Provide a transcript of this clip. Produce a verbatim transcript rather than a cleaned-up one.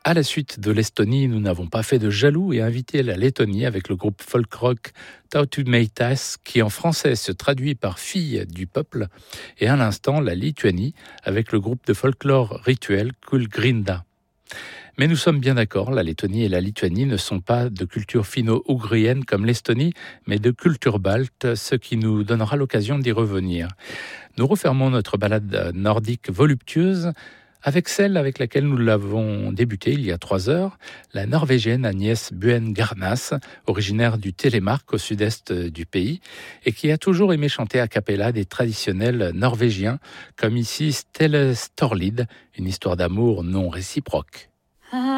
À la suite de l'Estonie, nous n'avons pas fait de jaloux et invité la Lettonie avec le groupe folk-rock Tautumeitas, qui en français se traduit par fille du peuple, et à l'instant la Lituanie avec le groupe de folklore rituel Kulgrinda. Mais nous sommes bien d'accord, la Lettonie et la Lituanie ne sont pas de culture finno-ougrienne comme l'Estonie, mais de culture balte, ce qui nous donnera l'occasion d'y revenir. Nous refermons notre balade nordique voluptueuse avec celle avec laquelle nous l'avons débutée il y a trois heures, la Norvégienne Agnès Buen Garnas, originaire du Télémark au sud-est du pays, et qui a toujours aimé chanter a cappella des traditionnels norvégiens, comme ici Stelle Storlid, une histoire d'amour non réciproque.